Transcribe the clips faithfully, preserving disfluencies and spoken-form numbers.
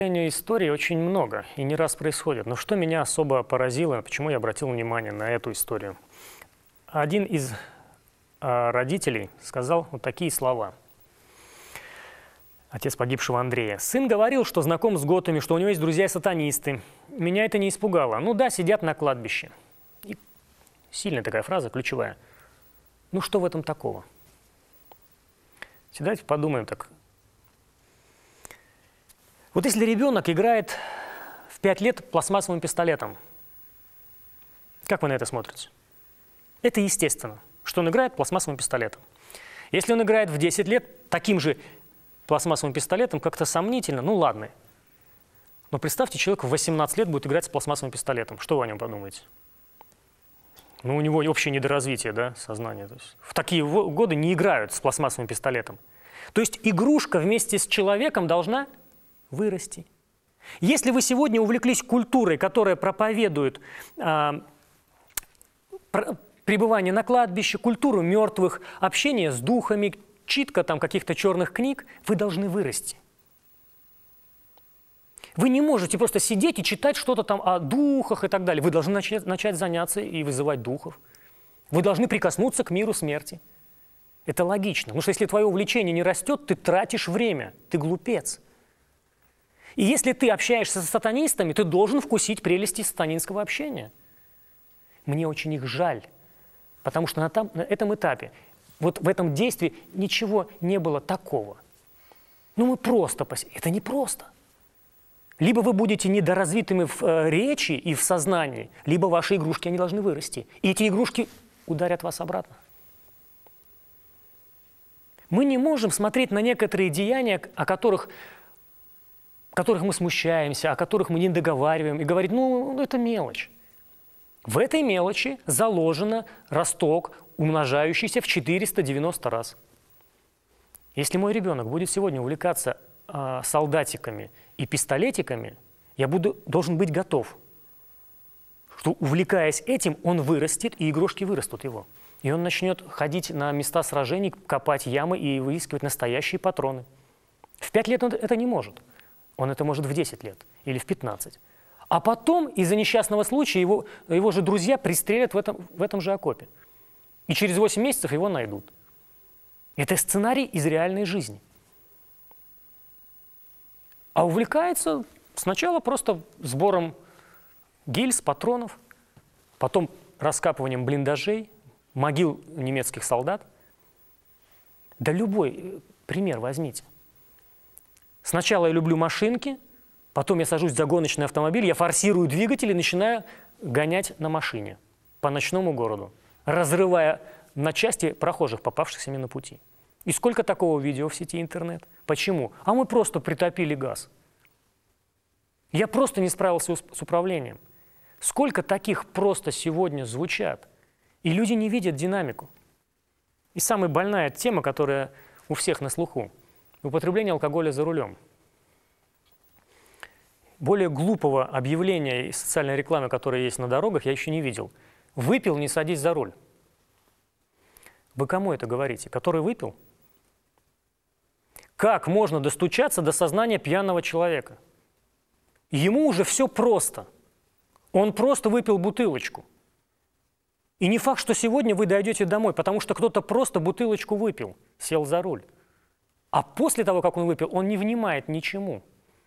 Историй очень много и не раз происходит. Но что меня особо поразило, почему я обратил внимание на эту историю? Один из э, родителей сказал вот такие слова. Отец погибшего Андрея. Сын говорил, что знаком с готами, что у него есть друзья-сатанисты. Меня это не испугало. Ну да, сидят на кладбище. И сильная такая фраза, ключевая. Ну что в этом такого? Давайте подумаем так. Вот если ребенок играет в пять лет пластмассовым пистолетом, как вы на это смотрите? Это естественно, что он играет пластмассовым пистолетом. Если он играет в десять лет таким же пластмассовым пистолетом, как-то сомнительно, ну ладно. Но представьте, человек в восемнадцать лет будет играть с пластмассовым пистолетом. Что вы о нем подумаете? Ну, у него общее недоразвитие, да, сознания. То есть в такие годы не играют с пластмассовым пистолетом. То есть игрушка вместе с человеком должна вырасти. Если вы сегодня увлеклись культурой, которая проповедует э, про, пребывание на кладбище, культуру мертвых, общение с духами, читка там каких-то черных книг, вы должны вырасти. Вы не можете просто сидеть и читать что-то там о духах и так далее. Вы должны начать, начать заняться и вызывать духов. Вы должны прикоснуться к миру смерти. Это логично. Потому что если твое увлечение не растет, ты тратишь время, ты глупец. И если ты общаешься с сатанистами, ты должен вкусить прелести сатанинского общения. Мне очень их жаль, потому что на, там, на этом этапе, вот в этом действии ничего не было такого. Ну мы просто, это не просто. Либо вы будете недоразвитыми в э, речи и в сознании, либо ваши игрушки, они должны вырасти. И эти игрушки ударят вас обратно. Мы не можем смотреть на некоторые деяния, о которых... которых мы смущаемся, о которых мы не договариваем, и говорить, ну, это мелочь. В этой мелочи заложен росток, умножающийся в четыреста девяносто раз. Если мой ребенок будет сегодня увлекаться э, солдатиками и пистолетиками, я буду, должен быть готов, что, увлекаясь этим, он вырастет, и игрушки вырастут его. И он начнет ходить на места сражений, копать ямы и выискивать настоящие патроны. В пять лет он это не может. Он это может в десять лет или в пятнадцать. А потом из-за несчастного случая его, его же друзья пристрелят в этом, в этом же окопе. И через восемь месяцев его найдут. Это сценарий из реальной жизни. А увлекается сначала просто сбором гильз, патронов, потом раскапыванием блиндажей, могил немецких солдат. Да любой пример возьмите. Сначала я люблю машинки, потом я сажусь за гоночный автомобиль, я форсирую двигатель и начинаю гонять на машине по ночному городу, разрывая на части прохожих, попавшихся мне на пути. И сколько такого видео в сети интернет? Почему? А мы просто притопили газ. Я просто не справился с управлением. Сколько таких просто сегодня звучат? И люди не видят динамику. И самая больная тема, которая у всех на слуху. Употребление алкоголя за рулем. Более глупого объявления и социальной рекламы, которая есть на дорогах, я еще не видел. Выпил, не садись за руль. Вы кому это говорите? Который выпил? Как можно достучаться до сознания пьяного человека? Ему уже все просто. Он просто выпил бутылочку. И не факт, что сегодня вы дойдете домой, потому что кто-то просто бутылочку выпил, сел за руль. А после того, как он выпил, он не внимает ничему.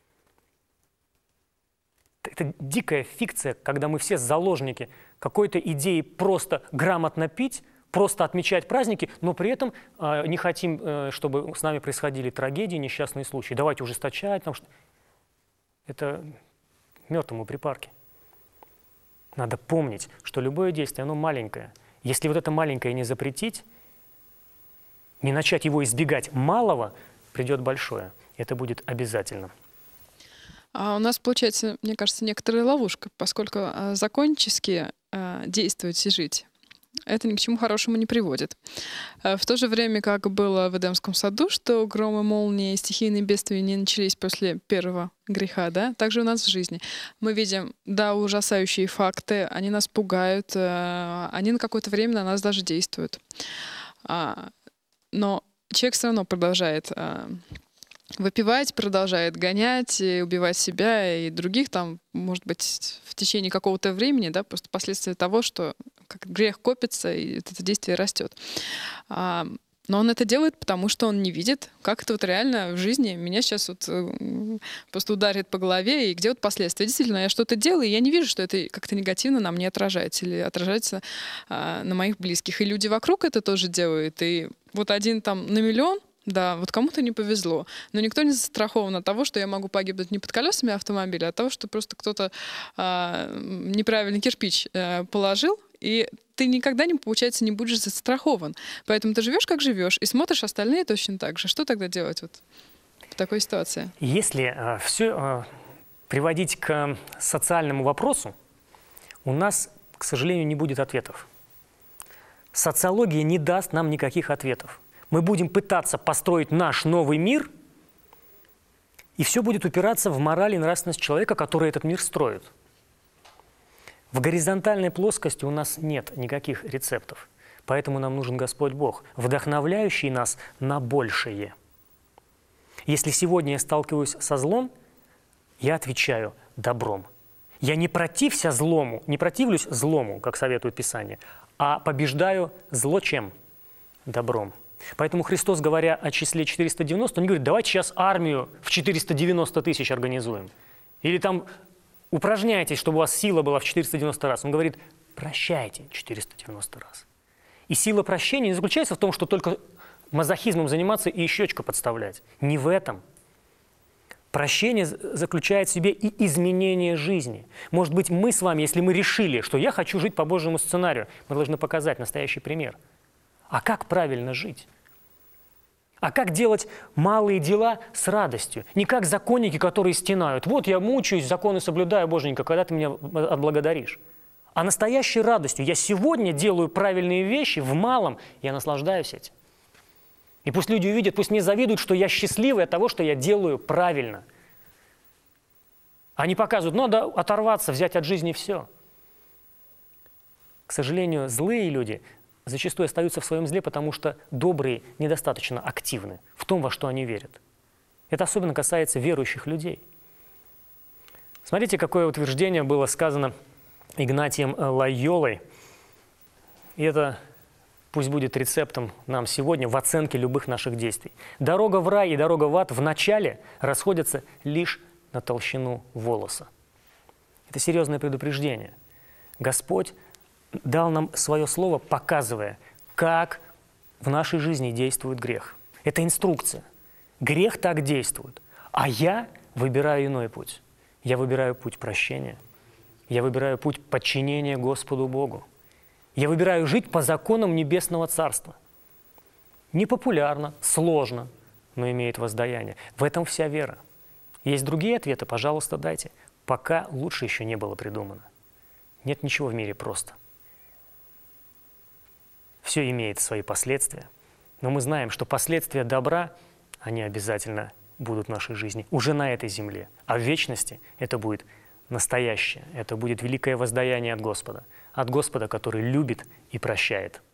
Это дикая фикция, когда мы все заложники какой-то идеи просто грамотно пить, просто отмечать праздники, но при этом э, не хотим, э, чтобы с нами происходили трагедии, несчастные случаи. Давайте ужесточать. Потому что это мертвому припарки. Надо помнить, что любое действие, оно маленькое. Если вот это маленькое не запретить, не начать его избегать малого, придет большое. Это будет обязательно. А у нас получается, мне кажется, некоторая ловушка, поскольку а, законнически а, действовать и жить, это ни к чему хорошему не приводит. А в то же время, как было в Эдемском саду, что громы, молнии, стихийные бедствия не начались после первого греха, да, также у нас в жизни. Мы видим, да, ужасающие факты, они нас пугают, а, они на какое-то время на нас даже действуют. А, но человек все равно продолжает а, выпивать, продолжает гонять, и убивать себя и других там, может быть, в течение какого-то времени, да, просто последствия того, что как грех копится, и это действие растет. А, но он это делает, потому что он не видит, как это вот реально в жизни. Меня сейчас вот э, просто ударит по голове, и где вот последствия. Действительно, я что-то делаю, и я не вижу, что это как-то негативно на мне отражается или отражается э, на моих близких. И люди вокруг это тоже делают. И вот один там на миллион, да, вот кому-то не повезло. Но никто не застрахован от того, что я могу погибнуть не под колесами автомобиля, а от того, что просто кто-то э, неправильный кирпич э, положил, и ты никогда, не, получается, не будешь застрахован. Поэтому ты живешь, как живешь, и смотришь остальные точно так же. Что тогда делать вот в такой ситуации? Если э, все э, приводить к социальному вопросу, у нас, к сожалению, не будет ответов. Социология не даст нам никаких ответов. Мы будем пытаться построить наш новый мир, и все будет упираться в мораль и нравственность человека, который этот мир строит. В горизонтальной плоскости у нас нет никаких рецептов, поэтому нам нужен Господь Бог, вдохновляющий нас на большее. Если сегодня я сталкиваюсь со злом, я отвечаю добром. Я не протився злому, не противлюсь злому, как советует Писание, а побеждаю зло чем? Добром. Поэтому Христос, говоря о числе четыреста девяносто, он не говорит, давайте сейчас армию в четыреста девяносто тысяч организуем. Или там упражняйтесь, чтобы у вас сила была в четыреста девяносто раз. Он говорит, прощайте четыреста девяносто раз. И сила прощения не заключается в том, что только мазохизмом заниматься и щечку подставлять. Не в этом. Прощение заключает в себе и изменение жизни. Может быть, мы с вами, если мы решили, что я хочу жить по Божьему сценарию, мы должны показать настоящий пример. А как правильно жить? А как делать малые дела с радостью? Не как законники, которые стенают. Вот я мучаюсь, законы соблюдаю, Боженька, когда ты меня отблагодаришь? А настоящей радостью. Я сегодня делаю правильные вещи в малом, я наслаждаюсь этим. И пусть люди увидят, пусть мне завидуют, что я счастливый от того, что я делаю правильно. Они показывают, надо оторваться, взять от жизни все. К сожалению, злые люди зачастую остаются в своем зле, потому что добрые недостаточно активны в том, во что они верят. Это особенно касается верующих людей. Смотрите, какое утверждение было сказано Игнатием Лойолой. И это пусть будет рецептом нам сегодня в оценке любых наших действий. Дорога в рай и дорога в ад в начале расходятся лишь на толщину волоса. Это серьезное предупреждение. Господь дал нам свое слово, показывая, как в нашей жизни действует грех. Это инструкция. Грех так действует, а я выбираю иной путь. Я выбираю путь прощения. Я выбираю путь подчинения Господу Богу. Я выбираю жить по законам Небесного Царства. Непопулярно, сложно, но имеет воздаяние. В этом вся вера. Есть другие ответы, пожалуйста, дайте. Пока лучше еще не было придумано. Нет ничего в мире просто. Все имеет свои последствия, но мы знаем, что последствия добра, они обязательно будут в нашей жизни уже на этой земле, а в вечности это будет настоящее, это будет великое воздаяние от Господа, от Господа, который любит и прощает.